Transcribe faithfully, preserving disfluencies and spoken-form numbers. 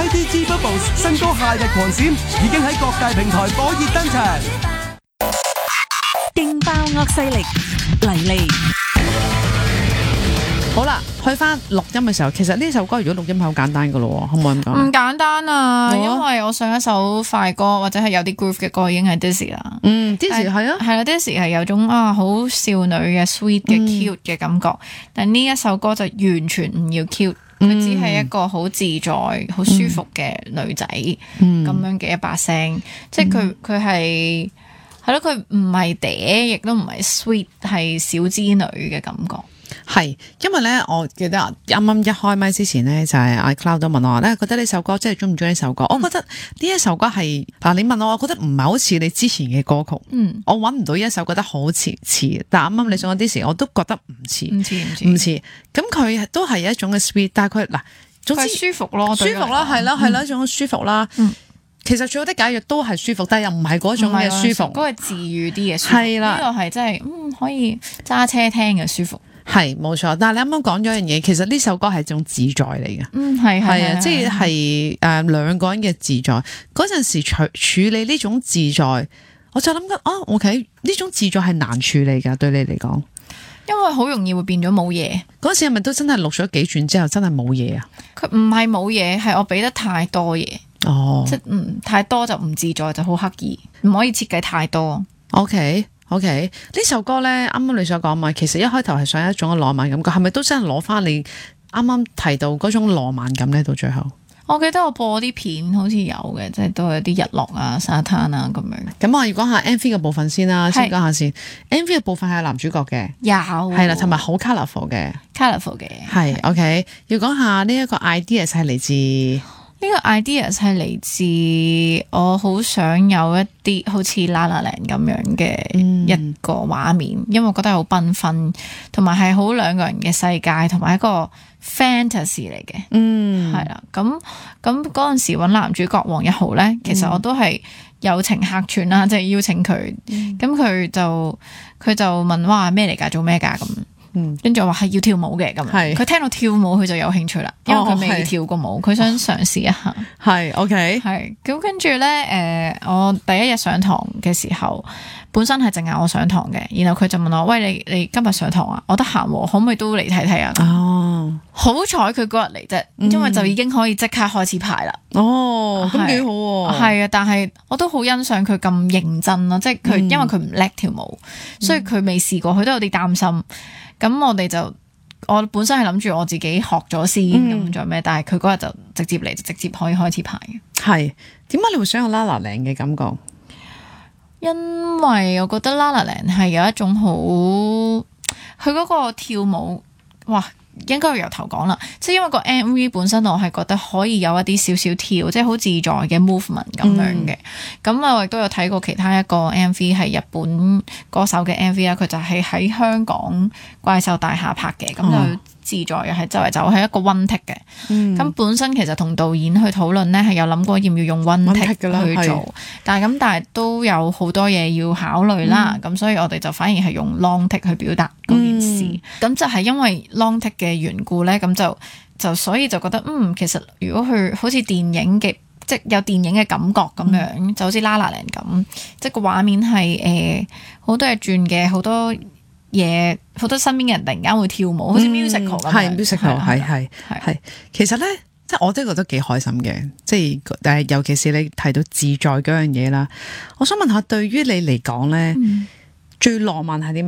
D G Bubbles 新歌《夏日狂閃》已經喺各大平台火熱登場。 勁爆惡勢力嚟嚟。 好啦，去翻錄音嘅時候，其實呢首歌如果錄音係好簡單噶咯，可唔可以咁講？ 唔簡單啊， 哦因為我上一首快歌或者係有啲 groove 嘅歌已經係 Dizzy 啦。 嗯，Dizzy 係啊， 係啦，Dizzy 係有種啊好少女嘅 sweet 嘅 cute 嘅感覺，但呢一首歌就完全唔要 cute，佢只係一個好自在、好舒服嘅女仔咁、 嗯、 樣嘅一把聲，即係佢佢係係咯，佢唔係嗲，亦都唔係 sweet，係小資女嘅感覺。 係，因為咧，我記得啱啱一開麥之前咧，就係、是、iCloud 都問我咧，覺得呢首歌即係中唔中意呢首歌？嗯、我覺得呢一首歌係嗱，你問我，我覺得唔係好似你之前嘅歌曲，嗯，我搵唔到一首覺得好似似，但啱啱你送我啲時，我都覺得唔似，唔似唔似，唔似，咁佢都係一種嘅 sweet， 但係佢嗱，總之舒服咯， 舒服啦，係啦，係啦，一種舒服啦。嗯其實最好的解藥都係舒服，但係又唔係嗰種嘅舒服， 嗰個係治愈啲嘅舒服。 係啦， 呢個係真係嗯可以揸車聽嘅舒服。 係冇錯，但係你啱啱講咗一樣嘢，其實呢首歌係一種自在嚟嘅。 嗯，係係啊，即係誒兩個人嘅自在。嗰陣時處處理呢種自在，我就諗緊哦 ，OK， 呢種自在係難處理噶，對你嚟講， 因為好容易會變咗冇嘢。 嗰時係咪都真係錄咗幾轉之後真係冇嘢啊？ 佢唔係冇嘢，係我俾得太多嘢。 哦， 即係嗯太多就唔自在，就好刻意，唔可以設計太多。 OK OK，呢首歌咧，啱啱你所講嘛，其實一開頭係想一種浪漫感覺，係咪都真係攞翻你啱啱提到嗰種浪漫感咧？到最後， 我記得我播啲片好似有嘅，即係都有啲日落啊、沙灘啊咁樣。 咁我要講下 M V 嘅部分先啦，先講下先。M V 嘅部分係男主角嘅， 有係啦，同埋好 colourful 嘅 colourful 嘅， 係 OK。要講下呢一個 ideas 係嚟自。 呢個 ideas 係嚟自我好想有一啲好似 La La Land 咁樣嘅一個畫面，嗯、因為我覺得係好繽紛，同埋係好兩個人嘅世界，同埋一個 fantasy 嚟嘅。嗯，係啦，咁咁嗰陣時揾男主角王一豪咧，其實我都係友情客串啦，即係、嗯、邀請佢，咁佢、嗯、就佢就問哇咩嚟㗎，做咩㗎咁。嗯，跟住我話係要跳舞嘅咁，佢是聽到跳舞佢就有興趣啦，因為佢未跳過舞，佢、哦、想嘗試一下。 係 OK， 係咁跟住咧，誒、呃，我第一日上堂嘅時候，本身係淨係我上堂嘅，然後佢就問我：喂，你你今日上堂啊？我得閒，可唔可以都嚟睇睇啊？哦，好彩佢嗰日嚟啫，因為就已經可以即刻開始排啦。哦， 咁幾好喎。 係啊，但係我都好欣賞佢咁認真咯，即係佢、嗯、因為佢唔叻跳舞，所以佢未試過，佢都有啲擔心。咁我哋就，我本身係諗住我自己學咗先咁做咩，但係佢嗰日就直接嚟，就直接可以開始排嘅。 係點解你會想有 La La Land 嘅感覺？ 因為我覺得 La La Land 係有一種好，佢嗰個跳舞，哇！應該要由頭講啦，即係因為個 M V 本身我係覺得可以有一啲少少跳，即係好自在嘅 movement 咁樣嘅。咁、嗯、我亦都有睇過其他一個 M V 係日本歌手嘅 M V 啦，佢就係喺香港怪獸大廈拍嘅，咁、嗯、就自在又係周圍走，係一個 one take 嘅。咁、嗯、本身其實同導演去討論咧，係有諗過要唔要用 one take 去做，但係咁但係都有好多嘢要考慮啦。咁、嗯、所以我哋就反而係用 long take 去表達嗰件事。咁、嗯、就係因為 long take 嘅緣故咧，咁就就所以就覺得嗯，其實如果佢好似電影嘅，即係有電影嘅感覺咁樣，嗯、就好似 La La Land 咁，即係個畫面係誒好多嘢轉嘅，好多嘢，好多身邊嘅人突然間會跳舞，嗯、好似 musical 咁樣。係 musical， 係係係。其實咧，即係我都覺得幾開心嘅，即係但係尤其是你提到自在嗰樣嘢啦。我想問下，對於你嚟講咧，嗯、最浪漫係啲乜